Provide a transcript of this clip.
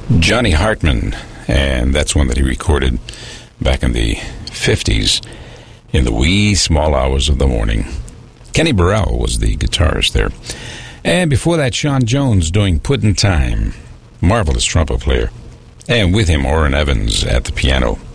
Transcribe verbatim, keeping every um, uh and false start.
Johnny Hartman, and that's one that he recorded back in the fifties in the wee small hours of the morning. Kenny Burrell was the guitarist there. And before that, Sean Jones doing Puddin' Time. Marvelous trumpet player. And with him, Orrin Evans at the piano.